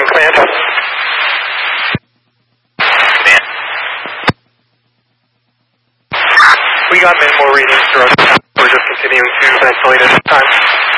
Command. Command. We got minimal readings throughout the time. We're just continuing to ventilate at this time.